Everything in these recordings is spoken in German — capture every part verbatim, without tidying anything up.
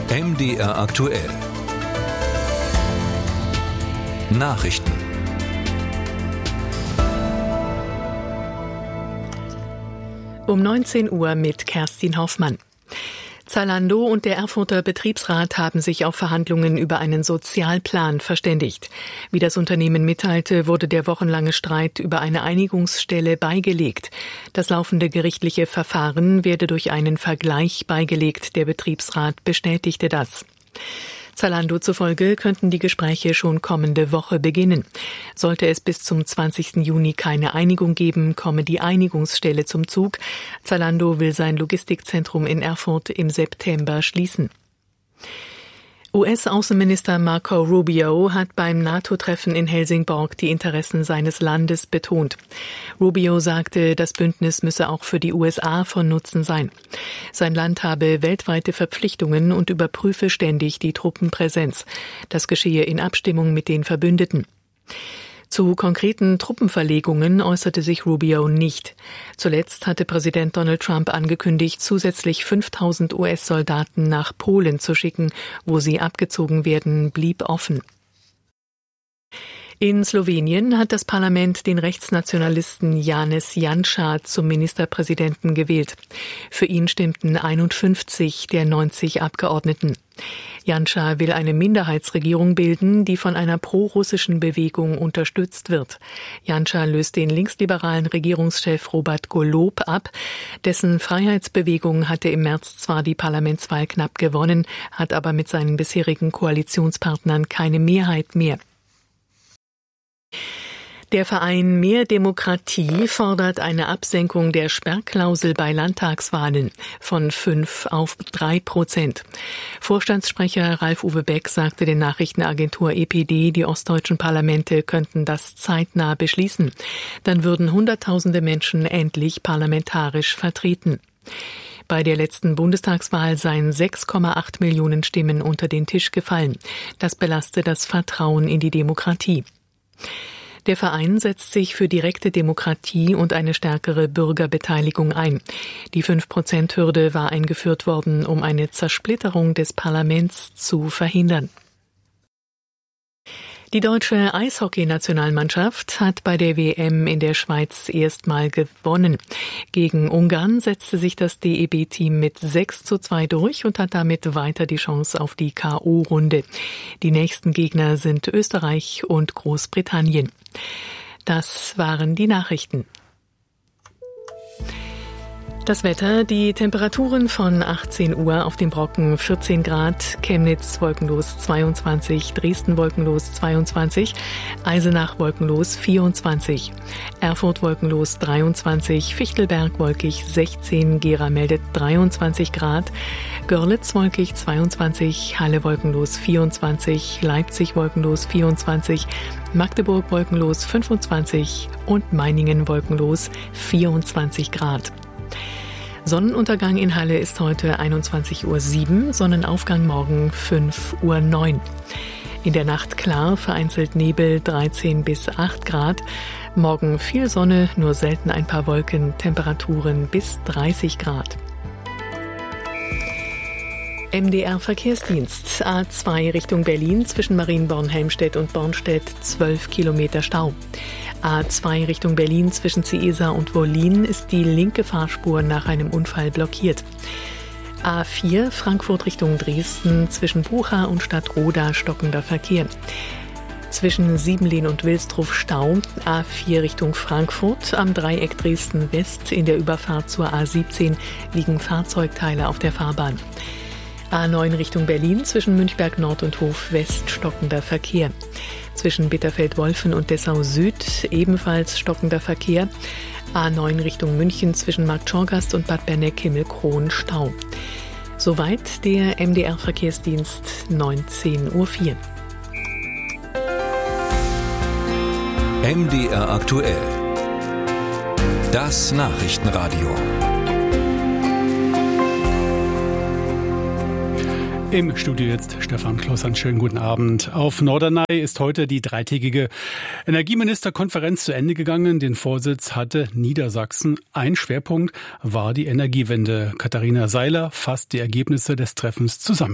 M D R aktuell. Nachrichten. Um neunzehn Uhr mit Kerstin Hoffmann. Zalando und der Erfurter Betriebsrat haben sich auf Verhandlungen über einen Sozialplan verständigt. Wie das Unternehmen mitteilte, wurde der wochenlange Streit über eine Einigungsstelle beigelegt. Das laufende gerichtliche Verfahren werde durch einen Vergleich beigelegt. Der Betriebsrat bestätigte das. Zalando zufolge könnten die Gespräche schon kommende Woche beginnen. Sollte es bis zum zwanzigsten Juni keine Einigung geben, komme die Einigungsstelle zum Zug. Zalando will sein Logistikzentrum in Erfurt im September schließen. U S-Außenminister Marco Rubio hat beim NATO-Treffen in Helsingborg die Interessen seines Landes betont. Rubio sagte, das Bündnis müsse auch für die U S A von Nutzen sein. Sein Land habe weltweite Verpflichtungen und überprüfe ständig die Truppenpräsenz. Das geschehe in Abstimmung mit den Verbündeten. Zu konkreten Truppenverlegungen äußerte sich Rubio nicht. Zuletzt hatte Präsident Donald Trump angekündigt, zusätzlich fünftausend U S-Soldaten nach Polen zu schicken. Wo sie abgezogen werden, blieb offen. In Slowenien hat das Parlament den Rechtsnationalisten Janez Janša zum Ministerpräsidenten gewählt. Für ihn stimmten einundfünfzig der neunzig Abgeordneten. Janša will eine Minderheitsregierung bilden, die von einer prorussischen Bewegung unterstützt wird. Janša löst den linksliberalen Regierungschef Robert Golob ab. Dessen Freiheitsbewegung hatte im März zwar die Parlamentswahl knapp gewonnen, hat aber mit seinen bisherigen Koalitionspartnern keine Mehrheit mehr. Der Verein Mehr Demokratie fordert eine Absenkung der Sperrklausel bei Landtagswahlen von fünf auf drei Prozent. Vorstandssprecher Ralf-Uwe Beck sagte der Nachrichtenagentur E P D, die ostdeutschen Parlamente könnten das zeitnah beschließen. Dann würden Hunderttausende Menschen endlich parlamentarisch vertreten. Bei der letzten Bundestagswahl seien sechs Komma acht Millionen Stimmen unter den Tisch gefallen. Das belaste das Vertrauen in die Demokratie. Der Verein setzt sich für direkte Demokratie und eine stärkere Bürgerbeteiligung ein. Die fünf Prozent Hürde war eingeführt worden, um eine Zersplitterung des Parlaments zu verhindern. Die deutsche Eishockey-Nationalmannschaft hat bei der W M in der Schweiz erstmal gewonnen. Gegen Ungarn setzte sich das D E B-Team mit sechs zu zwei durch und hat damit weiter die Chance auf die K O-Runde. Die nächsten Gegner sind Österreich und Großbritannien. Das waren die Nachrichten. Das Wetter, die Temperaturen von achtzehn Uhr auf dem Brocken vierzehn Grad, Chemnitz wolkenlos zweiundzwanzig, Dresden wolkenlos zweiundzwanzig, Eisenach wolkenlos vierundzwanzig, Erfurt wolkenlos dreiundzwanzig, Fichtelberg wolkig sechzehn, Gera meldet dreiundzwanzig Grad, Görlitz wolkig zweiundzwanzig, Halle wolkenlos vierundzwanzig, Leipzig wolkenlos vierundzwanzig, Magdeburg wolkenlos fünfundzwanzig und Meiningen wolkenlos vierundzwanzig Grad. Sonnenuntergang in Halle ist heute einundzwanzig Uhr sieben, Sonnenaufgang morgen fünf Uhr neun. In der Nacht klar, vereinzelt Nebel dreizehn bis acht Grad. Morgen viel Sonne, nur selten ein paar Wolken, Temperaturen bis dreißig Grad. M D R-Verkehrsdienst. A zwei Richtung Berlin zwischen Marienborn-Helmstedt und Bornstedt zwölf Kilometer Stau. A zwei Richtung Berlin zwischen Ciesa und Wollin ist die linke Fahrspur nach einem Unfall blockiert. A vier Frankfurt Richtung Dresden zwischen Bucha und Stadtroda stockender Verkehr. Zwischen Siebenlehn und Wilsdruff Stau. A vier Richtung Frankfurt am Dreieck Dresden West in der Überfahrt zur A siebzehn liegen Fahrzeugteile auf der Fahrbahn. A neun Richtung Berlin zwischen Münchberg Nord und Hof West stockender Verkehr. Zwischen Bitterfeld-Wolfen und Dessau Süd ebenfalls stockender Verkehr. A neun Richtung München zwischen Marktschorgast und Bad Berneck-Himmelkron Stau. Soweit der M D R-Verkehrsdienst neunzehn Uhr vier. M D R aktuell. Das Nachrichtenradio. Im Studio jetzt Stefan Kloss. Einen schönen guten Abend. Auf Norderney ist heute die dreitägige Energieministerkonferenz zu Ende gegangen. Den Vorsitz hatte Niedersachsen. Ein Schwerpunkt war die Energiewende. Katharina Seiler fasst die Ergebnisse des Treffens zusammen.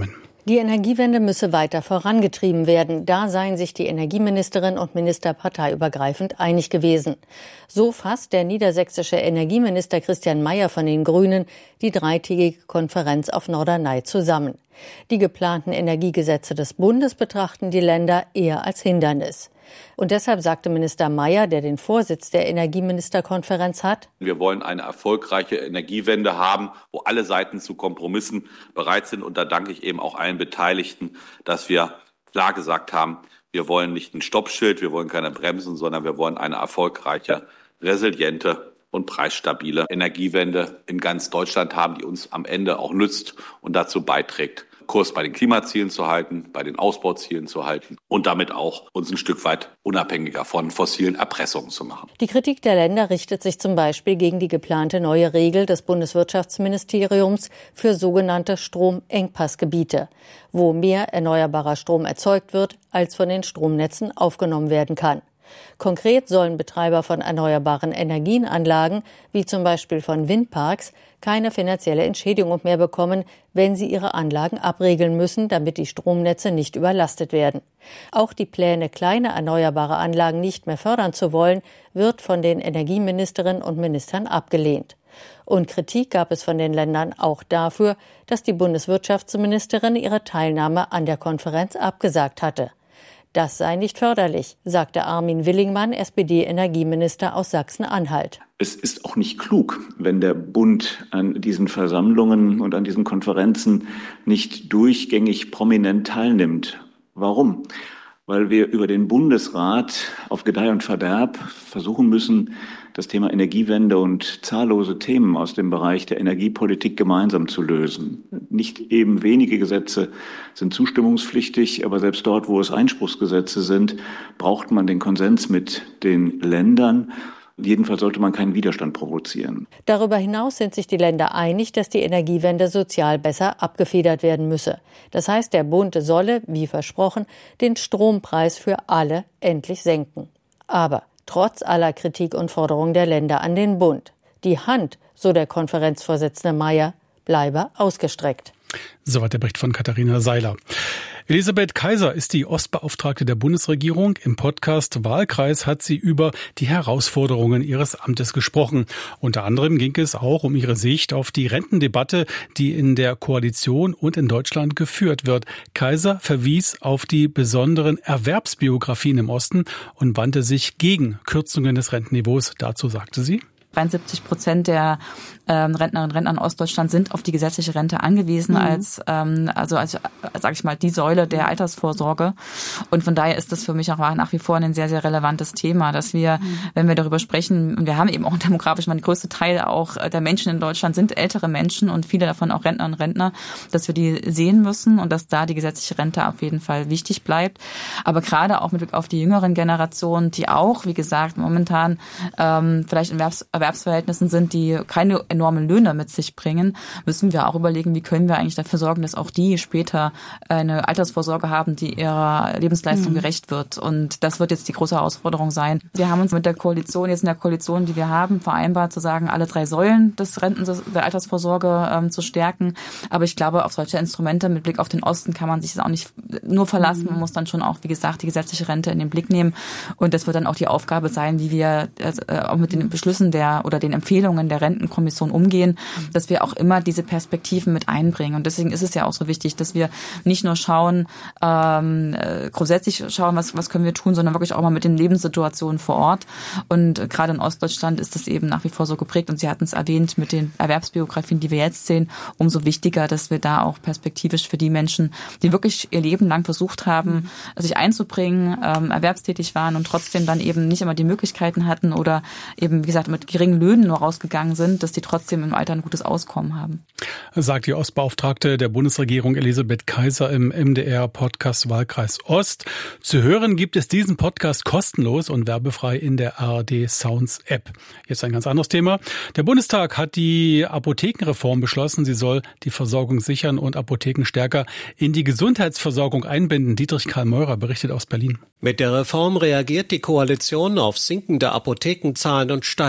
Die Energiewende müsse weiter vorangetrieben werden. Da seien sich die Energieministerin und Minister parteiübergreifend einig gewesen. So fasst der niedersächsische Energieminister Christian Mayer von den Grünen die dreitägige Konferenz auf Norderney zusammen. Die geplanten Energiegesetze des Bundes betrachten die Länder eher als Hindernis. Und deshalb sagte Minister Mayer, der den Vorsitz der Energieministerkonferenz hat: Wir wollen eine erfolgreiche Energiewende haben, wo alle Seiten zu Kompromissen bereit sind. Und da danke ich eben auch allen Beteiligten, dass wir klar gesagt haben, wir wollen nicht ein Stoppschild, wir wollen keine Bremsen, sondern wir wollen eine erfolgreiche, resiliente und preisstabile Energiewende in ganz Deutschland haben, die uns am Ende auch nützt und dazu beiträgt, Kurs bei den Klimazielen zu halten, bei den Ausbauzielen zu halten und damit auch uns ein Stück weit unabhängiger von fossilen Erpressungen zu machen. Die Kritik der Länder richtet sich zum Beispiel gegen die geplante neue Regel des Bundeswirtschaftsministeriums für sogenannte Stromengpassgebiete, wo mehr erneuerbarer Strom erzeugt wird, als von den Stromnetzen aufgenommen werden kann. Konkret sollen Betreiber von erneuerbaren Energienanlagen, wie zum Beispiel von Windparks, keine finanzielle Entschädigung mehr bekommen, wenn sie ihre Anlagen abregeln müssen, damit die Stromnetze nicht überlastet werden. Auch die Pläne, kleine erneuerbare Anlagen nicht mehr fördern zu wollen, wird von den Energieministerinnen und Ministern abgelehnt. Und Kritik gab es von den Ländern auch dafür, dass die Bundeswirtschaftsministerin ihre Teilnahme an der Konferenz abgesagt hatte. Das sei nicht förderlich, sagte Armin Willingmann, S P D-Energieminister aus Sachsen-Anhalt. Es ist auch nicht klug, wenn der Bund an diesen Versammlungen und an diesen Konferenzen nicht durchgängig prominent teilnimmt. Warum? Weil wir über den Bundesrat auf Gedeih und Verderb versuchen müssen, das Thema Energiewende und zahllose Themen aus dem Bereich der Energiepolitik gemeinsam zu lösen. Nicht eben wenige Gesetze sind zustimmungspflichtig, aber selbst dort, wo es Einspruchsgesetze sind, braucht man den Konsens mit den Ländern. Jedenfalls sollte man keinen Widerstand provozieren. Darüber hinaus sind sich die Länder einig, dass die Energiewende sozial besser abgefedert werden müsse. Das heißt, der Bund solle, wie versprochen, den Strompreis für alle endlich senken. Aber trotz aller Kritik und Forderungen der Länder an den Bund, die Hand, so der Konferenzvorsitzende Mayer, bleibe ausgestreckt. Soweit der Bericht von Katharina Seiler. Elisabeth Kaiser ist die Ostbeauftragte der Bundesregierung. Im Podcast Wahlkreis hat sie über die Herausforderungen ihres Amtes gesprochen. Unter anderem ging es auch um ihre Sicht auf die Rentendebatte, die in der Koalition und in Deutschland geführt wird. Kaiser verwies auf die besonderen Erwerbsbiografien im Osten und wandte sich gegen Kürzungen des Rentenniveaus. Dazu sagte sie: dreiundsiebzig Prozent der ähm, Rentnerinnen und Rentner in Ostdeutschland sind auf die gesetzliche Rente angewiesen, mhm. als ähm, also als sage ich mal die Säule der Altersvorsorge. Und von daher ist das für mich auch nach wie vor ein sehr sehr relevantes Thema, dass wir, mhm. wenn wir darüber sprechen, und wir haben eben auch demografisch mal der größte Teil auch der Menschen in Deutschland sind ältere Menschen und viele davon auch Rentnerinnen und Rentner, dass wir die sehen müssen und dass da die gesetzliche Rente auf jeden Fall wichtig bleibt. Aber gerade auch mit Blick auf die jüngeren Generationen, die auch, wie gesagt, momentan ähm, vielleicht in Erwerbs Erwerbsverhältnissen sind, die keine enormen Löhne mit sich bringen, müssen wir auch überlegen, wie können wir eigentlich dafür sorgen, dass auch die später eine Altersvorsorge haben, die ihrer Lebensleistung mhm. gerecht wird. Und das wird jetzt die große Herausforderung sein. Wir haben uns mit der Koalition, jetzt in der Koalition, die wir haben, vereinbart zu sagen, alle drei Säulen des Renten, der Altersvorsorge ähm, zu stärken. Aber ich glaube, auf solche Instrumente mit Blick auf den Osten kann man sich das auch nicht nur verlassen. Man muss dann schon auch, wie gesagt, die gesetzliche Rente in den Blick nehmen. Und das wird dann auch die Aufgabe sein, wie wir äh, auch mit den Beschlüssen der oder den Empfehlungen der Rentenkommission umgehen, dass wir auch immer diese Perspektiven mit einbringen. Und deswegen ist es ja auch so wichtig, dass wir nicht nur schauen, ähm, grundsätzlich schauen, was, was können wir tun, sondern wirklich auch mal mit den Lebenssituationen vor Ort. Und gerade in Ostdeutschland ist das eben nach wie vor so geprägt. Und Sie hatten es erwähnt mit den Erwerbsbiografien, die wir jetzt sehen, umso wichtiger, dass wir da auch perspektivisch für die Menschen, die wirklich ihr Leben lang versucht haben, sich einzubringen, ähm, erwerbstätig waren und trotzdem dann eben nicht immer die Möglichkeiten hatten oder eben, wie gesagt, mit geringen Löhnen nur rausgegangen sind, dass die trotzdem im Alter ein gutes Auskommen haben. Sagt die Ostbeauftragte der Bundesregierung Elisabeth Kaiser im M D R-Podcast Wahlkreis Ost. Zu hören gibt es diesen Podcast kostenlos und werbefrei in der A R D Sounds App. Jetzt ein ganz anderes Thema. Der Bundestag hat die Apothekenreform beschlossen. Sie soll die Versorgung sichern und Apotheken stärker in die Gesundheitsversorgung einbinden. Dietrich Karl Meurer berichtet aus Berlin. Mit der Reform reagiert die Koalition auf sinkende Apothekenzahlen und steigende Kosten.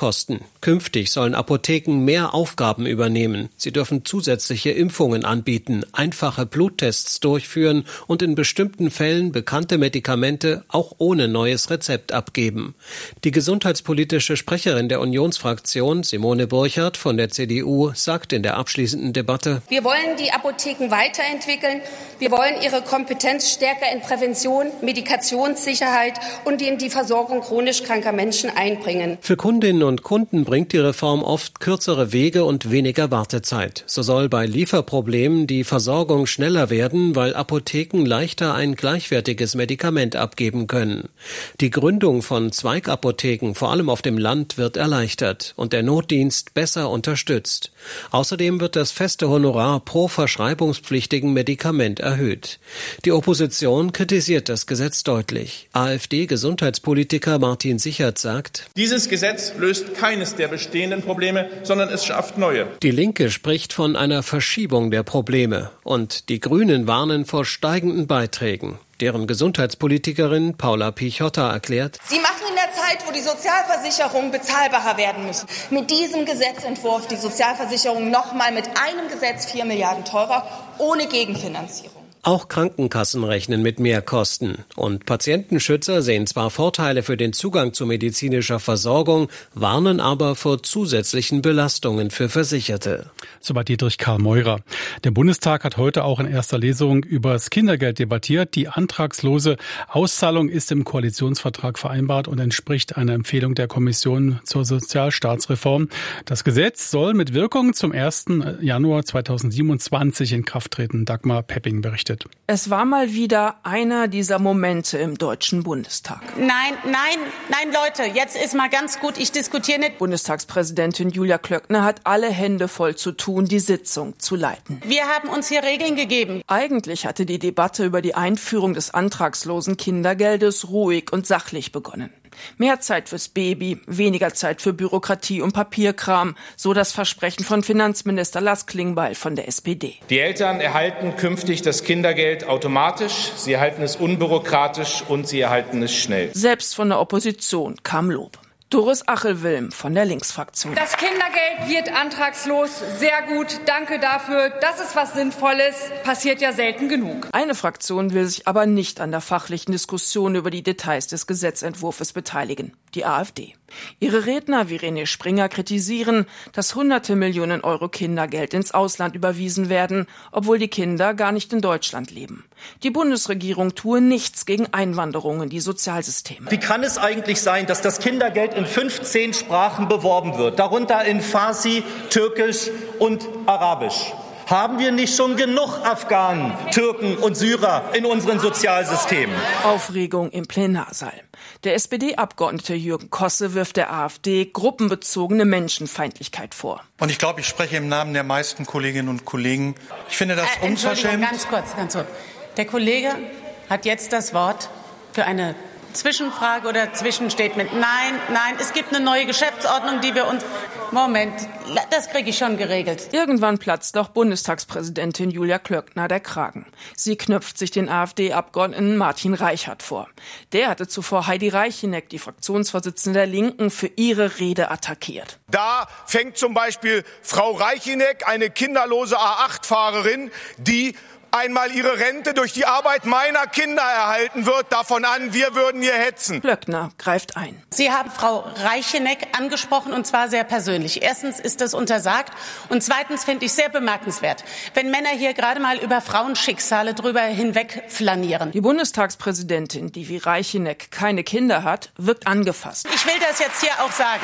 Mehrkosten. Künftig sollen Apotheken mehr Aufgaben übernehmen. Sie dürfen zusätzliche Impfungen anbieten, einfache Bluttests durchführen und in bestimmten Fällen bekannte Medikamente auch ohne neues Rezept abgeben. Die gesundheitspolitische Sprecherin der Unionsfraktion, Simone Burchardt von der C D U, sagt in der abschließenden Debatte: Wir wollen die Apotheken weiterentwickeln. Wir wollen ihre Kompetenz stärker in Prävention, Medikationssicherheit und in die Versorgung chronisch kranker Menschen einbringen. Für Kundinnen und Kunden bringt die Reform oft kürzere Wege und weniger Wartezeit. So soll bei Lieferproblemen die Versorgung schneller werden, weil Apotheken leichter ein gleichwertiges Medikament abgeben können. Die Gründung von Zweigapotheken, vor allem auf dem Land, wird erleichtert und der Notdienst besser unterstützt. Außerdem wird das feste Honorar pro verschreibungspflichtigen Medikament erhöht. Die Opposition kritisiert das Gesetz deutlich. AfD-Gesundheitspolitiker Martin Sichert sagt: Dieses Gesetz löst keines der bestehenden Probleme, sondern es schafft neue. Die Linke spricht von einer Verschiebung der Probleme und die Grünen warnen vor steigenden Beiträgen. Deren Gesundheitspolitikerin Paula Pichotta erklärt: Sie machen in der Zeit, wo die Sozialversicherungen bezahlbarer werden müssen, mit diesem Gesetzentwurf die Sozialversicherung noch mal mit einem Gesetz vier Milliarden teurer, ohne Gegenfinanzierung. Auch Krankenkassen rechnen mit Mehrkosten. Und Patientenschützer sehen zwar Vorteile für den Zugang zu medizinischer Versorgung, warnen aber vor zusätzlichen Belastungen für Versicherte. Soweit Dietrich Karl Meurer. Der Bundestag hat heute auch in erster Lesung über das Kindergeld debattiert. Die antragslose Auszahlung ist im Koalitionsvertrag vereinbart und entspricht einer Empfehlung der Kommission zur Sozialstaatsreform. Das Gesetz soll mit Wirkung zum ersten Januar zweitausendsiebenundzwanzig in Kraft treten. Dagmar Pepping berichtet. Es war mal wieder einer dieser Momente im Deutschen Bundestag. Nein, nein, nein, Leute, jetzt ist mal ganz gut, ich diskutiere nicht. Bundestagspräsidentin Julia Klöckner hat alle Hände voll zu tun, die Sitzung zu leiten. Wir haben uns hier Regeln gegeben. Eigentlich hatte die Debatte über die Einführung des antragslosen Kindergeldes ruhig und sachlich begonnen. Mehr Zeit fürs Baby, weniger Zeit für Bürokratie und Papierkram, so das Versprechen von Finanzminister Lars Klingbeil von der S P D. Die Eltern erhalten künftig das Kindergeld automatisch, sie erhalten es unbürokratisch und sie erhalten es schnell. Selbst von der Opposition kam Lob. Doris Achelwilm von der Linksfraktion. Das Kindergeld wird antragslos. Sehr gut. Danke dafür. Das ist was Sinnvolles. Passiert ja selten genug. Eine Fraktion will sich aber nicht an der fachlichen Diskussion über die Details des Gesetzentwurfs beteiligen. Die AfD. Ihre Redner wie René Springer kritisieren, dass hunderte Millionen Euro Kindergeld ins Ausland überwiesen werden, obwohl die Kinder gar nicht in Deutschland leben. Die Bundesregierung tue nichts gegen Einwanderung in die Sozialsysteme. Wie kann es eigentlich sein, dass das Kindergeld in fünfzehn Sprachen beworben wird, darunter in Farsi, Türkisch und Arabisch? Haben wir nicht schon genug Afghanen, Türken und Syrer in unseren Sozialsystemen? Aufregung im Plenarsaal. Der S P D-Abgeordnete Jürgen Kosse wirft der AfD gruppenbezogene Menschenfeindlichkeit vor. Und ich glaube, ich spreche im Namen der meisten Kolleginnen und Kollegen. Ich finde das äh, unverschämt. Ganz kurz, ganz kurz. Der Kollege hat jetzt das Wort für eine Zwischenfrage oder Zwischenstatement. Nein, nein, es gibt eine neue Geschäftsordnung, die wir uns... Moment, das kriege ich schon geregelt. Irgendwann platzt auch Bundestagspräsidentin Julia Klöckner der Kragen. Sie knöpft sich den AfD-Abgeordneten Martin Reichert vor. Der hatte zuvor Heidi Reicheneck, die Fraktionsvorsitzende der Linken, für ihre Rede attackiert. Da fängt zum Beispiel Frau Reicheneck, eine kinderlose A acht Fahrerin, die einmal ihre Rente durch die Arbeit meiner Kinder erhalten wird, davon an, wir würden hier hetzen. Klöckner greift ein. Sie haben Frau Reicheneck angesprochen, und zwar sehr persönlich. Erstens ist das untersagt und zweitens finde ich sehr bemerkenswert, wenn Männer hier gerade mal über Frauenschicksale drüber hinweg flanieren. Die Bundestagspräsidentin, die wie Reicheneck keine Kinder hat, wirkt angefasst. Ich will das jetzt hier auch sagen.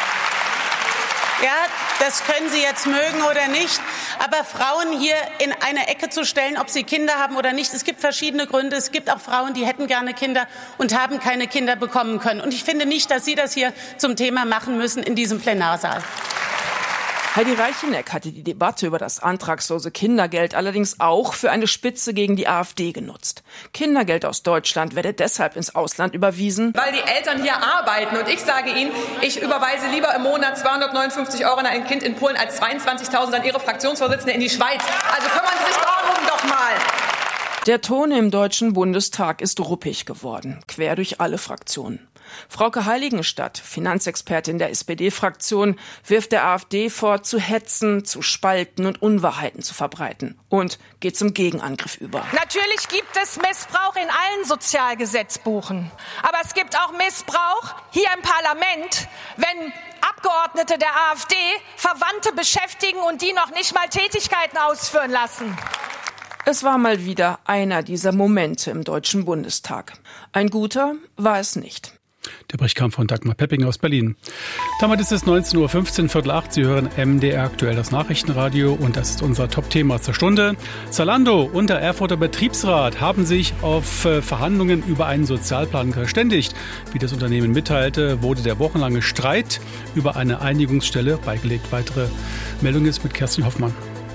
Ja, das können Sie jetzt mögen oder nicht, aber Frauen hier in eine Ecke zu stellen, ob sie Kinder haben oder nicht, es gibt verschiedene Gründe. Es gibt auch Frauen, die hätten gerne Kinder und haben keine Kinder bekommen können. Und ich finde nicht, dass Sie das hier zum Thema machen müssen in diesem Plenarsaal. Heidi Reicheneck hatte die Debatte über das antragslose Kindergeld allerdings auch für eine Spitze gegen die AfD genutzt. Kindergeld aus Deutschland werde deshalb ins Ausland überwiesen, weil die Eltern hier arbeiten. Und ich sage Ihnen, ich überweise lieber im Monat zweihundertneunundfünfzig Euro an ein Kind in Polen als zweiundzwanzigtausend an Ihre Fraktionsvorsitzende in die Schweiz. Also kümmern Sie sich darum doch mal. Der Ton im Deutschen Bundestag ist ruppig geworden, quer durch alle Fraktionen. Frauke Heiligenstadt, Finanzexpertin der S P D-Fraktion, wirft der AfD vor, zu hetzen, zu spalten und Unwahrheiten zu verbreiten und geht zum Gegenangriff über. Natürlich gibt es Missbrauch in allen Sozialgesetzbuchen. Aber es gibt auch Missbrauch hier im Parlament, wenn Abgeordnete der AfD Verwandte beschäftigen und die noch nicht mal Tätigkeiten ausführen lassen. Es war mal wieder einer dieser Momente im Deutschen Bundestag. Ein guter war es nicht. Der Bericht kam von Dagmar Pepping aus Berlin. Damit ist es neunzehn Uhr fünfzehn, Viertel acht. Sie hören M D R aktuell, das Nachrichtenradio, und das ist unser Top-Thema zur Stunde. Zalando und der Erfurter Betriebsrat haben sich auf Verhandlungen über einen Sozialplan verständigt. Wie das Unternehmen mitteilte, wurde der wochenlange Streit über eine Einigungsstelle beigelegt. Weitere Meldung ist mit Kerstin Hoffmann.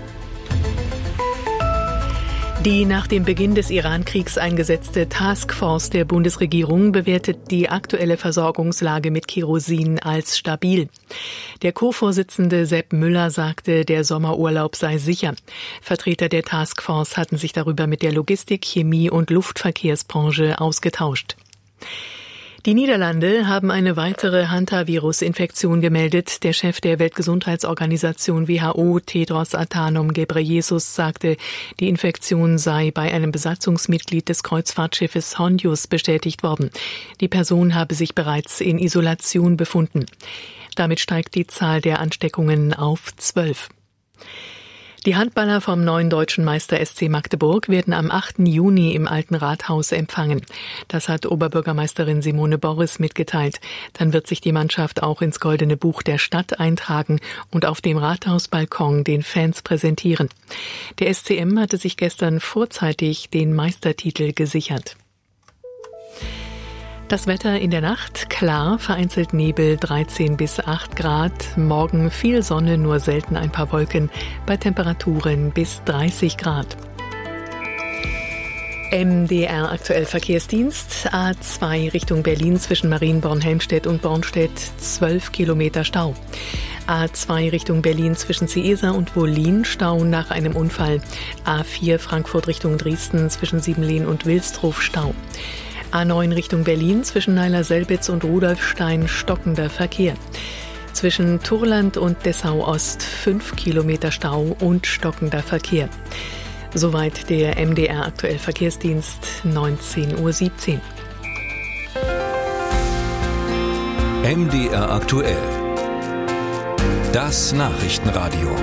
Die nach dem Beginn des Iran-Kriegs eingesetzte Taskforce der Bundesregierung bewertet die aktuelle Versorgungslage mit Kerosin als stabil. Der Co-Vorsitzende Sepp Müller sagte, der Sommerurlaub sei sicher. Vertreter der Taskforce hatten sich darüber mit der Logistik-, Chemie- und Luftverkehrsbranche ausgetauscht. Die Niederlande haben eine weitere Hantavirus-Infektion gemeldet. Der Chef der Weltgesundheitsorganisation W H O, Tedros Adhanom Ghebreyesus, sagte, die Infektion sei bei einem Besatzungsmitglied des Kreuzfahrtschiffes Hondius bestätigt worden. Die Person habe sich bereits in Isolation befunden. Damit steigt die Zahl der Ansteckungen auf zwölf. Die Handballer vom neuen deutschen Meister S C Magdeburg werden am achten Juni im Alten Rathaus empfangen. Das hat Oberbürgermeisterin Simone Borris mitgeteilt. Dann wird sich die Mannschaft auch ins Goldene Buch der Stadt eintragen und auf dem Rathausbalkon den Fans präsentieren. Der S C M hatte sich gestern vorzeitig den Meistertitel gesichert. Das Wetter in der Nacht klar, vereinzelt Nebel, dreizehn bis acht Grad. Morgen viel Sonne, nur selten ein paar Wolken, bei Temperaturen bis dreißig Grad. M D R aktuell Verkehrsdienst. A zwei Richtung Berlin zwischen Marienborn-Helmstedt und Bornstedt, zwölf Kilometer Stau. A zwei Richtung Berlin zwischen Ciesa und Wollin, Stau nach einem Unfall. A vier Frankfurt Richtung Dresden zwischen Siebenlehn und Wilsdruf, Stau. A neun Richtung Berlin zwischen Neiler-Selbitz und Rudolfstein, stockender Verkehr. Zwischen Turland und Dessau-Ost fünf Kilometer Stau und stockender Verkehr. Soweit der M D R aktuell Verkehrsdienst, neunzehn Uhr siebzehn. M D R aktuell. Das Nachrichtenradio.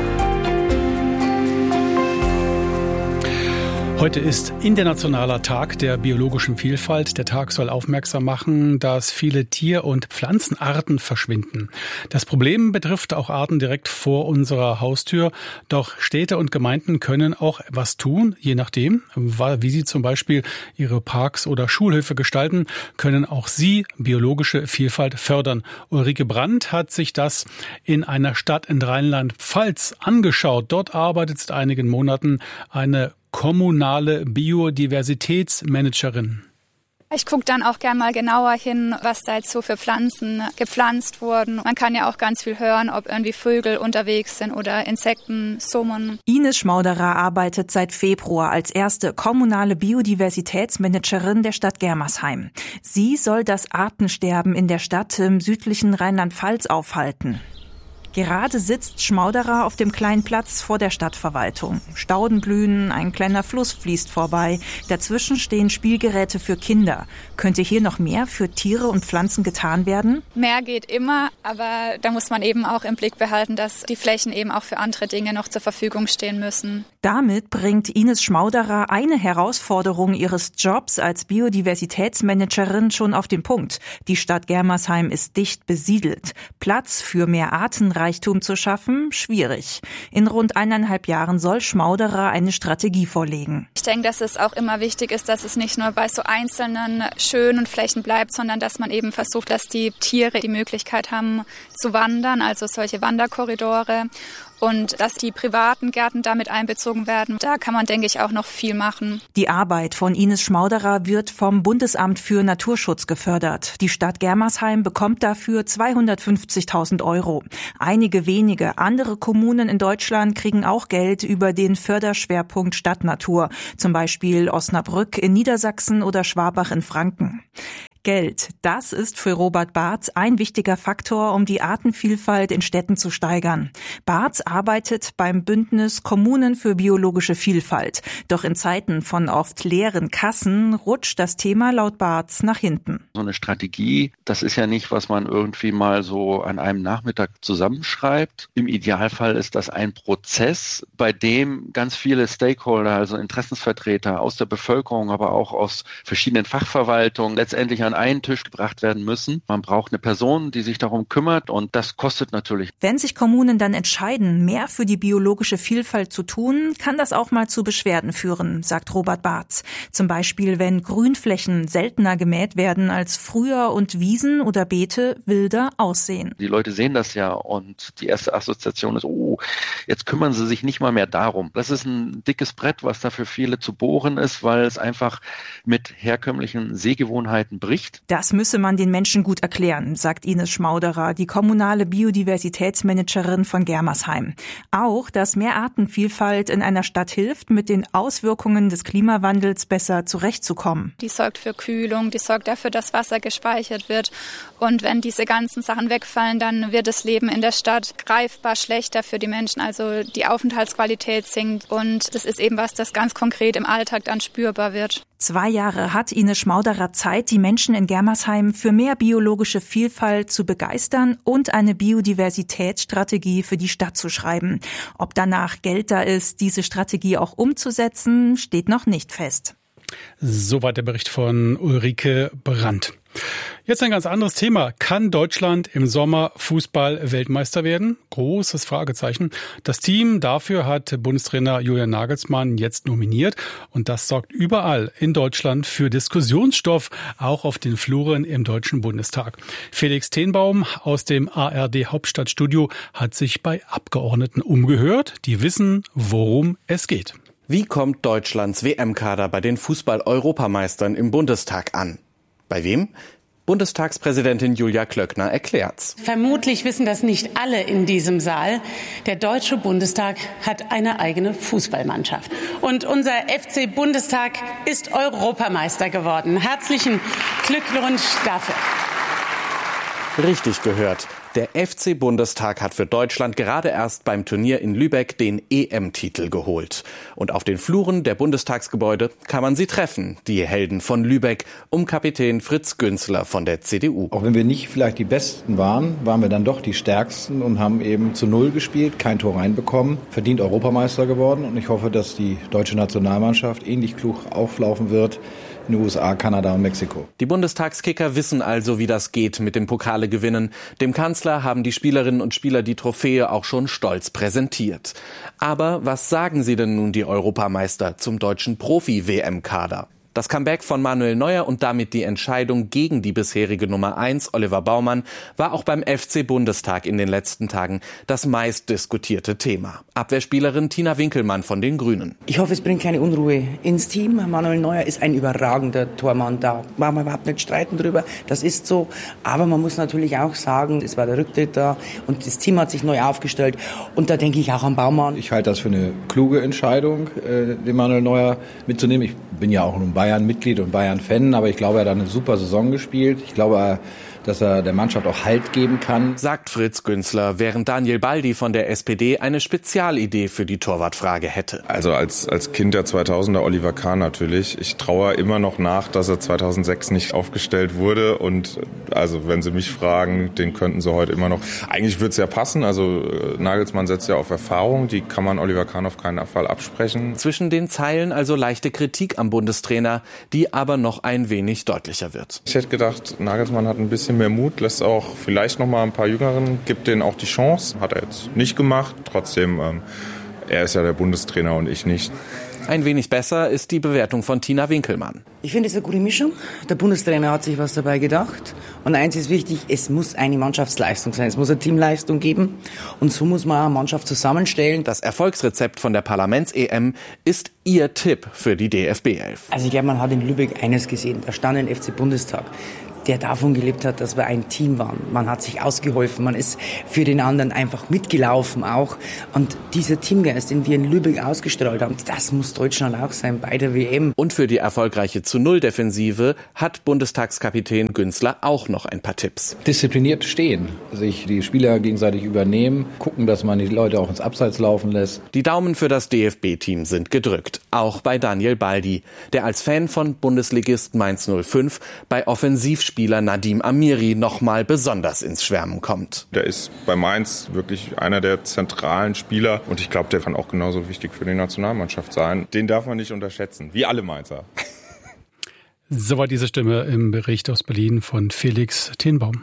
Heute ist Internationaler Tag der biologischen Vielfalt. Der Tag soll aufmerksam machen, dass viele Tier- und Pflanzenarten verschwinden. Das Problem betrifft auch Arten direkt vor unserer Haustür. Doch Städte und Gemeinden können auch etwas tun, je nachdem, wie sie zum Beispiel ihre Parks oder Schulhöfe gestalten, können auch sie biologische Vielfalt fördern. Ulrike Brandt hat sich das in einer Stadt in Rheinland-Pfalz angeschaut. Dort arbeitet seit einigen Monaten eine kommunale Biodiversitätsmanagerin. Ich gucke dann auch gern mal genauer hin, was da jetzt so für Pflanzen gepflanzt wurden. Man kann ja auch ganz viel hören, ob irgendwie Vögel unterwegs sind oder Insekten, Summen. Ines Schmauderer arbeitet seit Februar als erste kommunale Biodiversitätsmanagerin der Stadt Germersheim. Sie soll das Artensterben in der Stadt im südlichen Rheinland-Pfalz aufhalten. Gerade sitzt Schmauderer auf dem kleinen Platz vor der Stadtverwaltung. Stauden blühen, ein kleiner Fluss fließt vorbei. Dazwischen stehen Spielgeräte für Kinder. Könnte hier noch mehr für Tiere und Pflanzen getan werden? Mehr geht immer, aber da muss man eben auch im Blick behalten, dass die Flächen eben auch für andere Dinge noch zur Verfügung stehen müssen. Damit bringt Ines Schmauderer eine Herausforderung ihres Jobs als Biodiversitätsmanagerin schon auf den Punkt. Die Stadt Germersheim ist dicht besiedelt. Platz für mehr Artenreichtum zu schaffen, schwierig. In rund eineinhalb Jahren soll Schmauderer eine Strategie vorlegen. Ich denke, dass es auch immer wichtig ist, dass es nicht nur bei so einzelnen schönen Flächen bleibt, sondern dass man eben versucht, dass die Tiere die Möglichkeit haben zu wandern, also solche Wanderkorridore. Und dass die privaten Gärten damit einbezogen werden, da kann man, denke ich, auch noch viel machen. Die Arbeit von Ines Schmauderer wird vom Bundesamt für Naturschutz gefördert. Die Stadt Germersheim bekommt dafür zweihundertfünfzigtausend Euro. Einige wenige andere Kommunen in Deutschland kriegen auch Geld über den Förderschwerpunkt Stadtnatur, zum Beispiel Osnabrück in Niedersachsen oder Schwabach in Franken. Geld. Das ist für Robert Barth ein wichtiger Faktor, um die Artenvielfalt in Städten zu steigern. Barth arbeitet beim Bündnis Kommunen für biologische Vielfalt. Doch in Zeiten von oft leeren Kassen rutscht das Thema laut Barth nach hinten. So eine Strategie, das ist ja nicht, was man irgendwie mal so an einem Nachmittag zusammenschreibt. Im Idealfall ist das ein Prozess, bei dem ganz viele Stakeholder, also Interessensvertreter aus der Bevölkerung, aber auch aus verschiedenen Fachverwaltungen letztendlich an einen Tisch gebracht werden müssen. Man braucht eine Person, die sich darum kümmert, und das kostet natürlich. Wenn sich Kommunen dann entscheiden, mehr für die biologische Vielfalt zu tun, kann das auch mal zu Beschwerden führen, sagt Robert Barth. Zum Beispiel, wenn Grünflächen seltener gemäht werden als früher und Wiesen oder Beete wilder aussehen. Die Leute sehen das ja und die erste Assoziation ist, oh, jetzt kümmern sie sich nicht mal mehr darum. Das ist ein dickes Brett, was da für viele zu bohren ist, weil es einfach mit herkömmlichen Sehgewohnheiten bricht. Das müsse man den Menschen gut erklären, sagt Ines Schmauderer, die kommunale Biodiversitätsmanagerin von Germersheim. Auch, dass mehr Artenvielfalt in einer Stadt hilft, mit den Auswirkungen des Klimawandels besser zurechtzukommen. Die sorgt für Kühlung, die sorgt dafür, dass Wasser gespeichert wird. Und wenn diese ganzen Sachen wegfallen, dann wird das Leben in der Stadt greifbar schlechter für die Menschen. Also die Aufenthaltsqualität sinkt und das ist eben was, das ganz konkret im Alltag dann spürbar wird. Zwei Jahre hat Ines Schmauderer Zeit, die Menschen in Germersheim für mehr biologische Vielfalt zu begeistern und eine Biodiversitätsstrategie für die Stadt zu schreiben. Ob danach Geld da ist, diese Strategie auch umzusetzen, steht noch nicht fest. Soweit der Bericht von Ulrike Brandt. Jetzt ein ganz anderes Thema. Kann Deutschland im Sommer Fußball-Weltmeister werden? Großes Fragezeichen. Das Team dafür hat Bundestrainer Julian Nagelsmann jetzt nominiert. Und das sorgt überall in Deutschland für Diskussionsstoff, auch auf den Fluren im Deutschen Bundestag. Felix Tenbaum aus dem A R D-Hauptstadtstudio hat sich bei Abgeordneten umgehört. Die wissen, worum es geht. Wie kommt Deutschlands W M-Kader bei den Fußball-Europameistern im Bundestag an? Bei wem? Bundestagspräsidentin Julia Klöckner erklärt's. Vermutlich wissen das nicht alle in diesem Saal. Der Deutsche Bundestag hat eine eigene Fußballmannschaft. Und unser F C Bundestag ist Europameister geworden. Herzlichen Glückwunsch dafür. Richtig gehört. Der F C Bundestag hat für Deutschland gerade erst beim Turnier in Lübeck den E M-Titel geholt. Und auf den Fluren der Bundestagsgebäude kann man sie treffen, die Helden von Lübeck, um Kapitän Fritz Günzler von der C D U. Auch wenn wir nicht vielleicht die Besten waren, waren wir dann doch die Stärksten und haben eben zu Null gespielt, kein Tor reinbekommen, verdient Europameister geworden. Und ich hoffe, dass die deutsche Nationalmannschaft ähnlich klug auflaufen wird in den U S A, Kanada und Mexiko. Die Bundestagskicker wissen also, wie das geht mit dem Pokale-Gewinnen. Dem Kanzler haben die Spielerinnen und Spieler die Trophäe auch schon stolz präsentiert. Aber was sagen sie denn nun die Europameister zum deutschen Profi-W M-Kader? Das Comeback von Manuel Neuer und damit die Entscheidung gegen die bisherige Nummer eins, Oliver Baumann, war auch beim F C Bundestag in den letzten Tagen das meistdiskutierte Thema. Abwehrspielerin Tina Winkelmann von den Grünen. Ich hoffe, es bringt keine Unruhe ins Team. Manuel Neuer ist ein überragender Tormann. Da machen wir überhaupt nicht streiten drüber. Das ist so. Aber man muss natürlich auch sagen, es war der Rücktritt da und das Team hat sich neu aufgestellt. Und da denke ich auch an Baumann. Ich halte das für eine kluge Entscheidung, den Manuel Neuer mitzunehmen. Ich bin ja auch nun Bayern-Mitglied und Bayern-Fan, aber ich glaube, er hat eine super Saison gespielt. Ich glaube, dass er der Mannschaft auch Halt geben kann. Sagt Fritz Günzler, während Daniel Baldi von der S P D eine Spezialidee für die Torwartfrage hätte. Also als, als Kind der zweitausender Oliver Kahn natürlich. Ich traue immer noch nach, dass er zweitausendsechs nicht aufgestellt wurde. Und also wenn Sie mich fragen, den könnten Sie heute immer noch. Eigentlich würde es ja passen. Also Nagelsmann setzt ja auf Erfahrung. Die kann man Oliver Kahn auf keinen Fall absprechen. Zwischen den Zeilen also leichte Kritik am Bundestrainer, die aber noch ein wenig deutlicher wird. Ich hätte gedacht, Nagelsmann hat ein bisschen mehr Mut, lässt auch vielleicht noch mal ein paar Jüngeren, gibt denen auch die Chance. Hat er jetzt nicht gemacht. Trotzdem, ähm, er ist ja der Bundestrainer und ich nicht. Ein wenig besser ist die Bewertung von Tina Winkelmann. Ich finde es eine gute Mischung. Der Bundestrainer hat sich was dabei gedacht. Und eins ist wichtig, es muss eine Mannschaftsleistung sein. Es muss eine Teamleistung geben. Und so muss man eine Mannschaft zusammenstellen. Das Erfolgsrezept von der Parlaments-E M ist Ihr Tipp für die D F B elf. Also ich glaube, man hat in Lübeck eines gesehen. Da stand ein F C Bundestag. der davon gelebt hat, dass wir ein Team waren. Man hat sich ausgeholfen, man ist für den anderen einfach mitgelaufen auch. Und dieser Teamgeist, den wir in Lübeck ausgestrahlt haben, das muss Deutschland auch sein bei der W M. Und für die erfolgreiche zu Null Defensive hat Bundestagskapitän Günzler auch noch ein paar Tipps. Diszipliniert stehen, sich die Spieler gegenseitig übernehmen, gucken, dass man die Leute auch ins Abseits laufen lässt. Die Daumen für das D F B-Team sind gedrückt, auch bei Daniel Baldi, der als Fan von Bundesligist Mainz null fünf bei Offensivspieler Nadim Amiri nochmal besonders ins Schwärmen kommt. Der ist bei Mainz wirklich einer der zentralen Spieler und ich glaube, der kann auch genauso wichtig für die Nationalmannschaft sein. Den darf man nicht unterschätzen, wie alle Mainzer. Soweit diese Stimme im Bericht aus Berlin von Felix Tenbaum.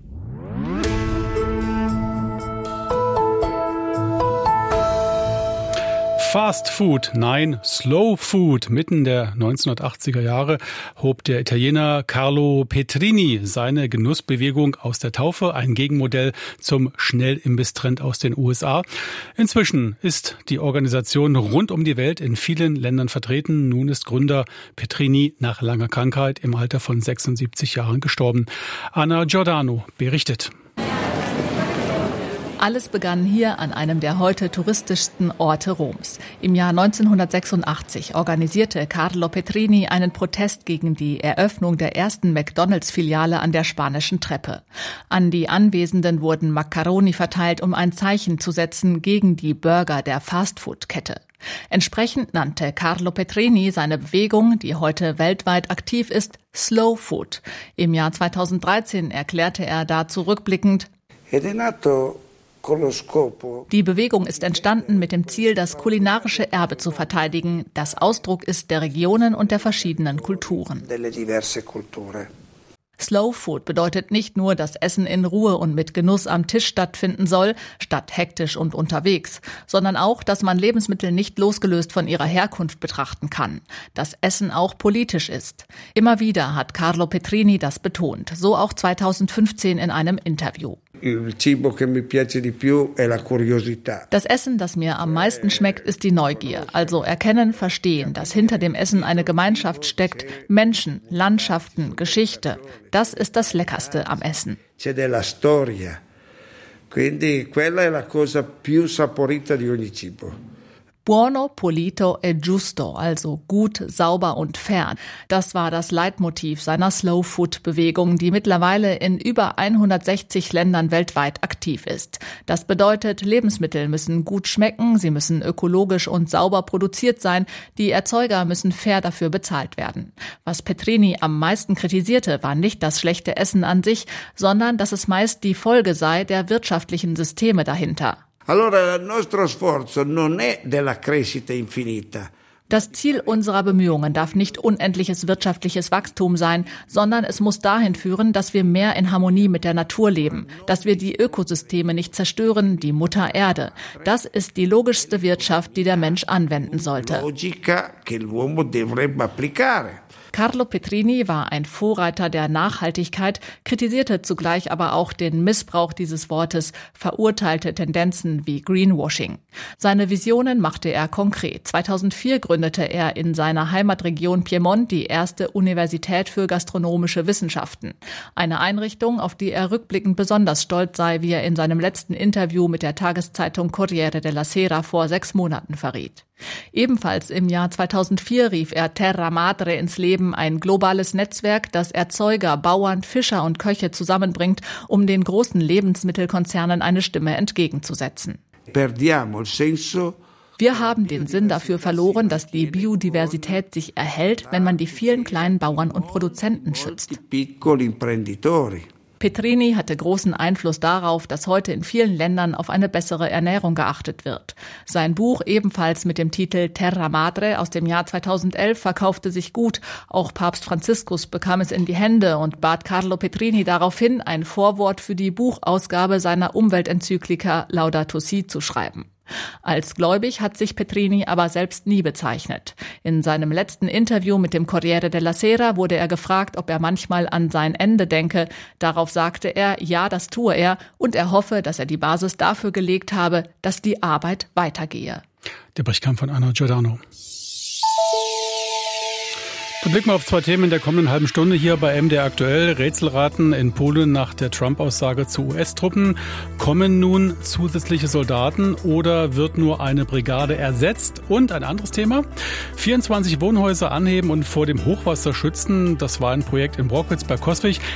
Fast Food, nein, Slow Food. Mitten der neunzehnhundertachtziger Jahre hob der Italiener Carlo Petrini seine Genussbewegung aus der Taufe, ein Gegenmodell zum Schnellimbiss-Trend aus den U S A. Inzwischen ist die Organisation rund um die Welt in vielen Ländern vertreten. Nun ist Gründer Petrini nach langer Krankheit im Alter von sechsundsiebzig Jahren gestorben. Anna Giordano berichtet. Alles begann hier an einem der heute touristischsten Orte Roms. Im Jahr neunzehnhundertsechsundachtzig organisierte Carlo Petrini einen Protest gegen die Eröffnung der ersten McDonalds-Filiale an der Spanischen Treppe. An die Anwesenden wurden Makkaroni verteilt, um ein Zeichen zu setzen gegen die Burger der Fastfood-Kette. Entsprechend nannte Carlo Petrini seine Bewegung, die heute weltweit aktiv ist, Slow Food. Im Jahr zweitausenddreizehn erklärte er dazu rückblickend: Die Bewegung ist entstanden mit dem Ziel, das kulinarische Erbe zu verteidigen, das Ausdruck ist der Regionen und der verschiedenen Kulturen. Slow Food bedeutet nicht nur, dass Essen in Ruhe und mit Genuss am Tisch stattfinden soll, statt hektisch und unterwegs, sondern auch, dass man Lebensmittel nicht losgelöst von ihrer Herkunft betrachten kann, dass Essen auch politisch ist. Immer wieder hat Carlo Petrini das betont, so auch zweitausendfünfzehn in einem Interview. Das Essen, das mir am meisten schmeckt, ist die Neugier. Also erkennen, verstehen, dass hinter dem Essen eine Gemeinschaft steckt, Menschen, Landschaften, Geschichte. Das ist das Leckerste am Essen. Buono, pulito e giusto, also gut, sauber und fair. Das war das Leitmotiv seiner Slow-Food-Bewegung, die mittlerweile in über hundertsechzig Ländern weltweit aktiv ist. Das bedeutet, Lebensmittel müssen gut schmecken, sie müssen ökologisch und sauber produziert sein, die Erzeuger müssen fair dafür bezahlt werden. Was Petrini am meisten kritisierte, war nicht das schlechte Essen an sich, sondern dass es meist die Folge sei der wirtschaftlichen Systeme dahinter. Das Ziel unserer Bemühungen darf nicht unendliches wirtschaftliches Wachstum sein, sondern es muss dahin führen, dass wir mehr in Harmonie mit der Natur leben, dass wir die Ökosysteme nicht zerstören, die Mutter Erde. Das ist die logischste Wirtschaft, die der Mensch anwenden sollte. Carlo Petrini war ein Vorreiter der Nachhaltigkeit, kritisierte zugleich aber auch den Missbrauch dieses Wortes, verurteilte Tendenzen wie Greenwashing. Seine Visionen machte er konkret. zweitausendvier gründete er in seiner Heimatregion Piemont die erste Universität für gastronomische Wissenschaften. Eine Einrichtung, auf die er rückblickend besonders stolz sei, wie er in seinem letzten Interview mit der Tageszeitung Corriere della Sera vor sechs Monaten verriet. Ebenfalls im Jahr zweitausendvier rief er Terra Madre ins Leben, ein globales Netzwerk, das Erzeuger, Bauern, Fischer und Köche zusammenbringt, um den großen Lebensmittelkonzernen eine Stimme entgegenzusetzen. Wir haben den Sinn dafür verloren, dass die Biodiversität sich erhält, wenn man die vielen kleinen Bauern und Produzenten schützt. Petrini hatte großen Einfluss darauf, dass heute in vielen Ländern auf eine bessere Ernährung geachtet wird. Sein Buch, ebenfalls mit dem Titel Terra Madre aus dem Jahr zweitausendelf, verkaufte sich gut. Auch Papst Franziskus bekam es in die Hände und bat Carlo Petrini daraufhin, ein Vorwort für die Buchausgabe seiner Umweltenzyklika Laudato Si zu schreiben. Als gläubig hat sich Petrini aber selbst nie bezeichnet. In seinem letzten Interview mit dem Corriere della Sera wurde er gefragt, ob er manchmal an sein Ende denke. Darauf sagte er, ja, das tue er und er hoffe, dass er die Basis dafür gelegt habe, dass die Arbeit weitergehe. Der Bericht kam von Anna Giordano. Dann blicken wir auf zwei Themen in der kommenden halben Stunde hier bei M D R aktuell. Rätselraten in Polen nach der Trump-Aussage zu U S-Truppen. Kommen nun zusätzliche Soldaten oder wird nur eine Brigade ersetzt? Und ein anderes Thema. vierundzwanzig Wohnhäuser anheben und vor dem Hochwasser schützen. Das war ein Projekt in Brockwitz bei Coswig.